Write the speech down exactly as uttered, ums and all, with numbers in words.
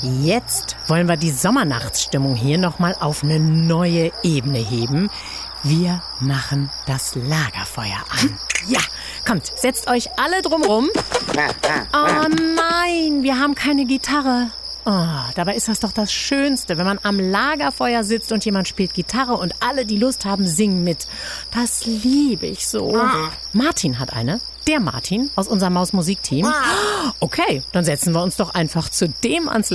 Jetzt wollen wir die Sommernachtsstimmung hier nochmal auf eine neue Ebene heben. Wir machen das Lagerfeuer an. Ja, kommt, setzt euch alle drumrum. Oh nein, wir haben keine Gitarre. Oh, dabei ist das doch das Schönste, wenn man am Lagerfeuer sitzt und jemand spielt Gitarre und alle, die Lust haben, singen mit. Das liebe ich so. Martin hat eine. Der Martin aus unserem Maus-Musik-Team. Okay, dann setzen wir uns doch einfach zu dem ans